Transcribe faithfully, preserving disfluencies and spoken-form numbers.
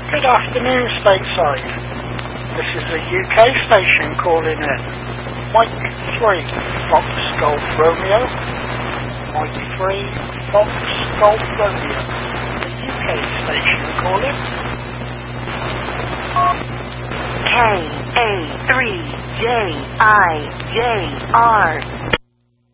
Good afternoon, Stateside. This is a U K station calling in. Mike three, Fox Golf Romeo. Mike three, Fox Golf Romeo. The U K station calling. K A three J I J R.